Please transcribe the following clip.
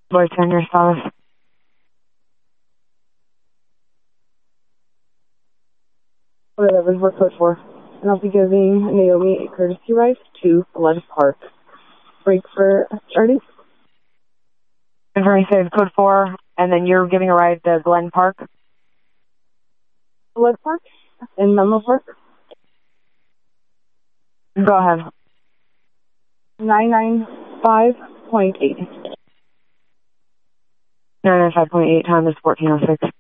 Bartender status. Whatever, we're code 4. And I'll be giving Naomi a courtesy ride to Glen Park. Break for starting. Confirming save code 4, and then you're giving a ride to Glen Park? Glen Park? In Menlo Park? Go ahead. 995.8. 995.8, time is 14:06.